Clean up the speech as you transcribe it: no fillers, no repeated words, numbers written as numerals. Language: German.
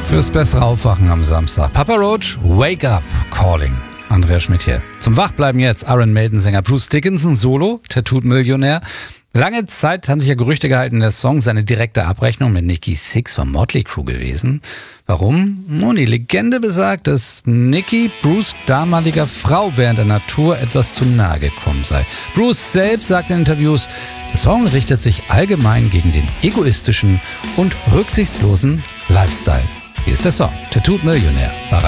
Fürs bessere Aufwachen am Samstag. Papa Roach, Wake Up Calling. Andreas Schmidt hier. Zum Wachbleiben jetzt Iron Maiden-Sänger Bruce Dickinson, Solo, Tattooed-Millionär. Lange Zeit haben sich ja Gerüchte gehalten, der Song sei eine direkte Abrechnung mit Nikki Sixx von Motley Crue gewesen. Warum? Nun, die Legende besagt, dass Nikki Bruce' damaliger Frau während einer Tour etwas zu nahe gekommen sei. Bruce selbst sagt in Interviews, der Song richtet sich allgemein gegen den egoistischen und rücksichtslosen Lifestyle. Hier ist der Song, Tattooed Millionär.